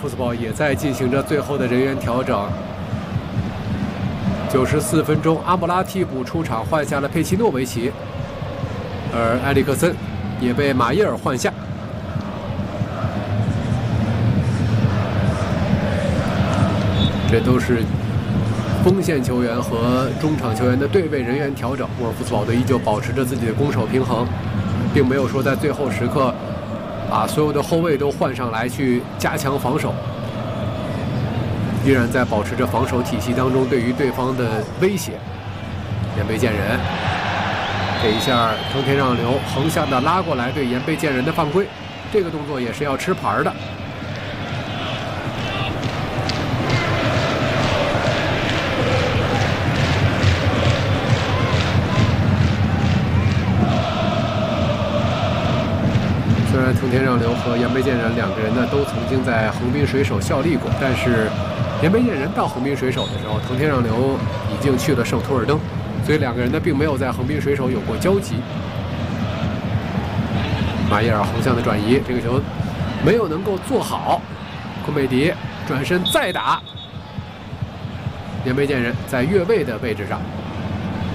夫斯堡也在进行着最后的人员调整。94分钟，阿姆拉替补出场，换下了佩奇诺维奇，而埃里克森也被马耶尔换下。这都是锋线球员和中场球员的对位人员调整。沃尔夫斯堡队依旧保持着自己的攻守平衡，并没有说在最后时刻把所有的后卫都换上来去加强防守，依然在保持着防守体系当中对于对方的威胁。岩贝健人这一下藤田让流横向的拉过来对岩贝健人的犯规，这个动作也是要吃牌的。虽然藤田让流和岩贝健人两个人呢都曾经在横滨水手效力过，但是岩贝健人到横滨水手的时候，藤田让流已经去了圣图尔登，所以两个人呢并没有在横滨水手有过交集。马耶尔横向的转移，这个球没有能够做好，昆贝迪转身再打，岩贝健人在越位的位置上